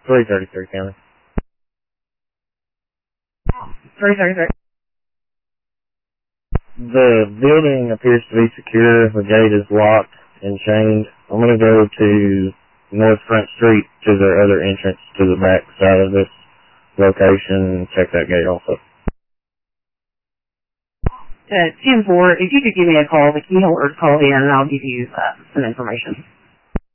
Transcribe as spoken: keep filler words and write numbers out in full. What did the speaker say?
three thirty-three, County. three thirty-three. The building appears to be secure. The gate is locked and chained. I'm going to go to North Front Street to the other entrance to the back side of this location and check that gate also. Uh, ten four, if you could give me a call, the key holder's call in, and I'll give you uh, some information.